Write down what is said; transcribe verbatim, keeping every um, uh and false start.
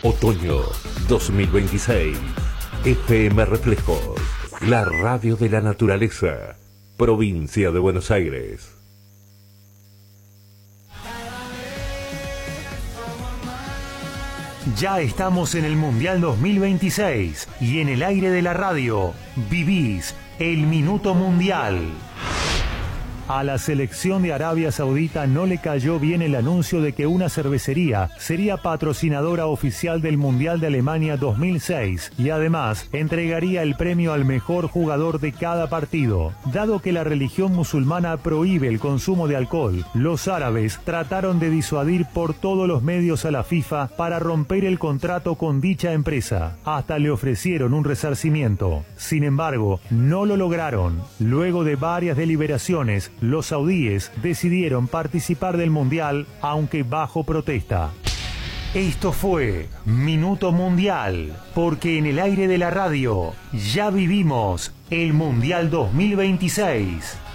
Otoño dos mil veintiséis. F M Reflejos, la radio de la naturaleza, provincia de Buenos Aires. Ya estamos en el Mundial dos mil veintiséis y en el aire de la radio vivís el Minuto Mundial. A la selección de Arabia Saudita no le cayó bien el anuncio de que una cervecería sería patrocinadora oficial del Mundial de Alemania dos mil seis y además entregaría el premio al mejor jugador de cada partido. Dado que la religión musulmana prohíbe el consumo de alcohol, los árabes trataron de disuadir por todos los medios a la FIFA para romper el contrato con dicha empresa. Hasta le ofrecieron un resarcimiento. Sin embargo, no lo lograron. Luego de varias deliberaciones, los saudíes decidieron participar del Mundial, aunque bajo protesta. Esto fue Minuto Mundial, porque en el aire de la radio ya vivimos el Mundial dos mil veintiséis.